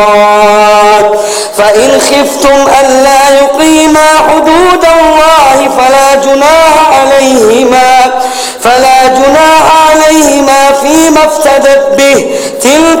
فإن خفتم ألا يقيما حدود الله فلا جناح عليهما فيما افتدت به. تلك